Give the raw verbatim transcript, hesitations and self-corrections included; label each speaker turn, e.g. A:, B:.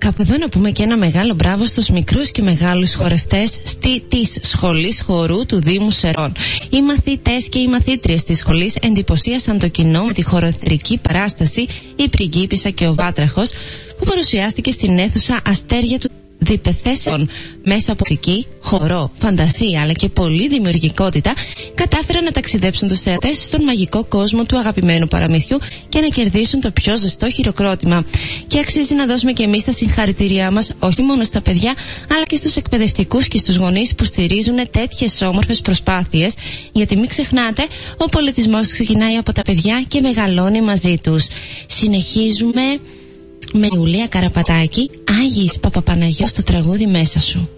A: Κάπου εδώ να πούμε και ένα μεγάλο μπράβο στους μικρούς και μεγάλους χορευτές στη, της Σχολής Χορού του Δήμου Σερών. Οι μαθητές και οι μαθήτριες της σχολής εντυπωσίασαν το κοινό με τη χοροθερική παράσταση «Η Πριγκίπισσα και ο Βάτραχος», που παρουσιάστηκε στην αίθουσα Αστέρια του Διπεθέσεων. Μέσα από μουσική, χορό, φαντασία αλλά και πολλή δημιουργικότητα κατάφεραν να ταξιδέψουν τους θεατές στον μαγικό κόσμο του αγαπημένου παραμυθιού και να κερδίσουν το πιο ζεστό χειροκρότημα. Και αξίζει να δώσουμε και εμείς τα συγχαρητήριά μας όχι μόνο στα παιδιά αλλά και στους εκπαιδευτικούς και στους γονείς που στηρίζουν τέτοιες όμορφες προσπάθειες, γιατί μην ξεχνάτε, ο πολιτισμός ξεκινάει από τα παιδιά και μεγαλώνει μαζί τους. Συνεχίζουμε με Ιουλία Καραπατάκη, Άγιης Παπαπαναγιώ στο τραγούδι «Μέσα σου».